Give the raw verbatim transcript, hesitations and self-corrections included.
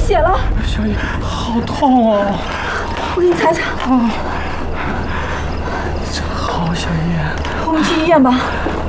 血了。 小叶，好痛哦！ 我给你踩踩。 啊，真好，小叶。 我们去医院吧。